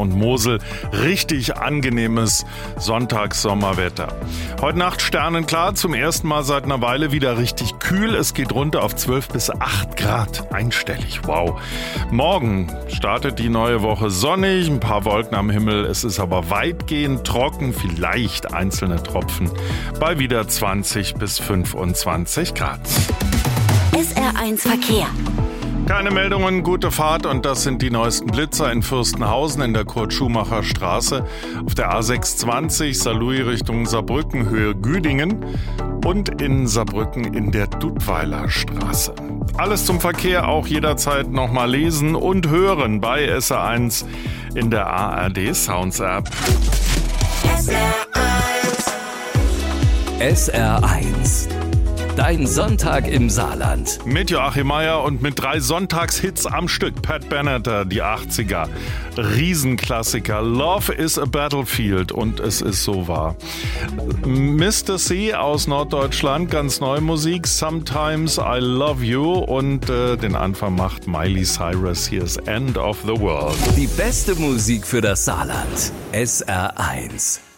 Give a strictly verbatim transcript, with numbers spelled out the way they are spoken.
und Mosel. Richtig angenehmes Sonntagssommerwetter. Heute Nacht sternenklar, zum ersten Mal seit einer Weile wieder richtig kühl. Es geht runter auf zwölf bis acht Grad. Einstellig, wow. Morgen startet die neue Woche sonnig, ein paar Wolken am Himmel. Es ist aber weitgehend trocken, vielleicht einzelne Tropfen bei wieder zwanzig bis fünfundzwanzig Grad. S R eins Verkehr. Keine Meldungen, gute Fahrt und das sind die neuesten Blitzer in Fürstenhausen in der Kurt-Schumacher-Straße, auf der A sechshundertzwanzig Saarlouis Richtung Saarbrücken Höhe Güdingen und in Saarbrücken in der Dudweiler Straße. Alles zum Verkehr auch jederzeit nochmal lesen und hören bei S R eins in der A R D Sounds App. S R eins. S R eins. Dein Sonntag im Saarland. Mit Joachim Meier und mit drei Sonntagshits am Stück. Pat Benatar, die achtziger. Riesenklassiker. Love is a Battlefield und es ist so wahr. Mister C aus Norddeutschland, ganz neue Musik. Sometimes I Love You und äh, den Anfang macht Miley Cyrus. Hier ist End of the World. Die beste Musik für das Saarland. S R eins.